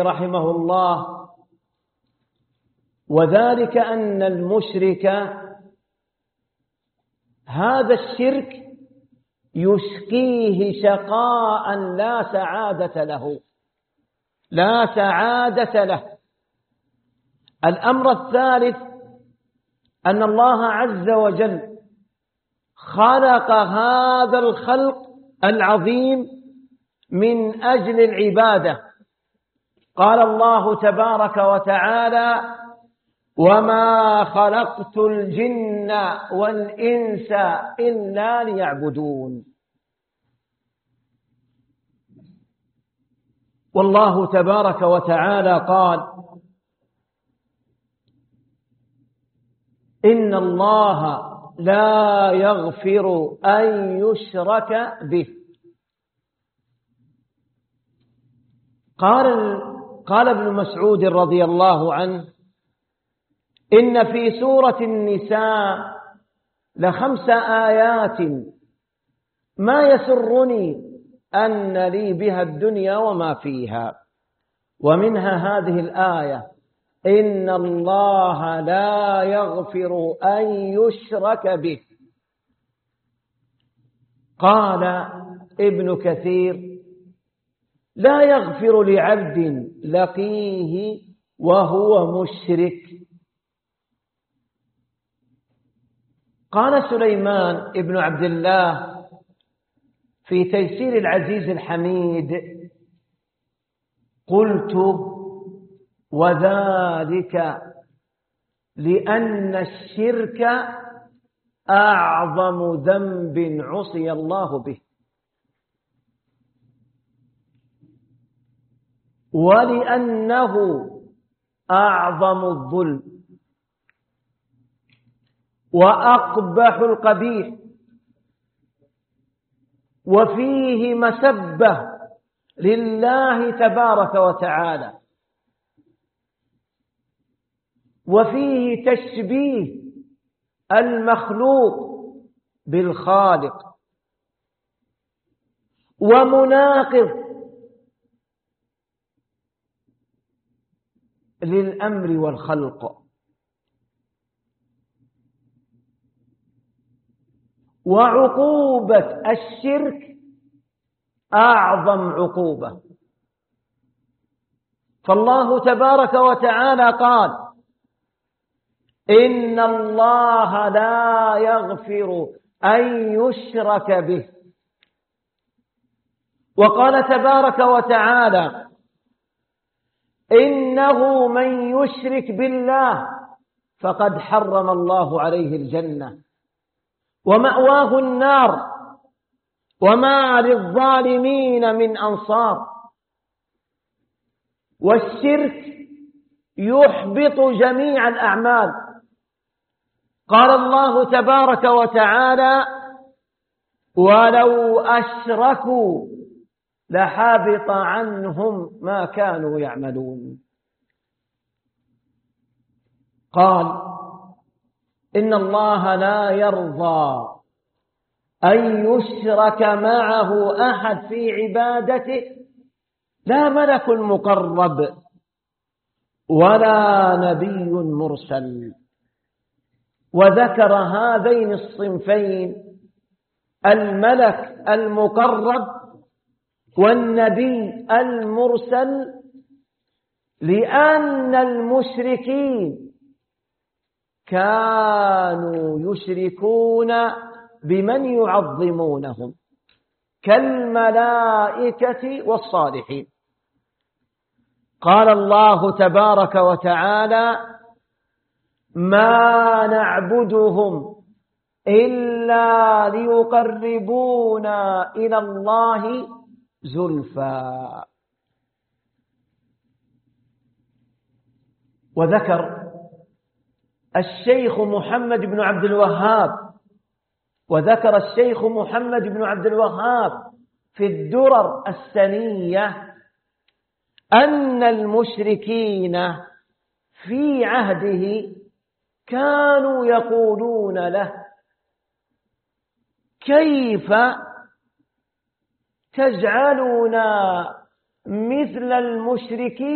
رحمه الله: وذلك أن المشرك هذا الشرك يشقيه شقاء لا سعادة له، لا سعادة له. الأمر الثالث أن الله عز وجل خلق هذا الخلق العظيم من أجل العبادة. قال الله تبارك وتعالى: وما خلقت الجن والإنس إلا ليعبدون. والله تبارك وتعالى قال: إن الله لا يغفر أن يشرك به. قال ابن مسعود رضي الله عنه: إن في سورة النساء ل5 آيات ما يسرني أن لي بها الدنيا وما فيها، ومنها هذه الآية: إن الله لا يغفر أن يشرك به. قال ابن كثير: لا يغفر لعبد لقيه وهو مشرك. قال سليمان ابن عبد الله في تيسير العزيز الحميد: قلت: وذلك لأن الشرك أعظم ذنب عصي الله به، ولأنه أعظم الظلم وأقبح القبيح، وفيه مسبة لله تبارك وتعالى، وفيه تشبيه المخلوق بالخالق، ومناقض للأمر والخلق، وعقوبة الشرك أعظم عقوبة. فالله تبارك وتعالى قال: إن الله لا يغفر أن يشرك به. وقال تبارك وتعالى: إنه من يشرك بالله فقد حرم الله عليه الجنة ومأواه النار وما للظالمين من أنصار. والشرك يحبط جميع الأعمال. قال الله تبارك وتعالى: ولو أشركوا لحبط عنهم ما كانوا يعملون. قال: إن الله لا يرضى أن يشرك معه أحد في عبادته، لا ملك مقرب ولا نبي مرسل. وذكر هذين الصنفين: الملك المقرب والنبي المرسل، لأن المشركين كانوا يشركون بمن يعظمونهم كالملائكة والصالحين. قال الله تبارك وتعالى: ما نعبدهم إلا ليقربونا إلى الله زلفى. وذكر الشيخ محمد بن عبد الوهاب في الدرر السنية أن المشركين في عهده كانوا يقولون له: كيف تجعلنا مثل المشركين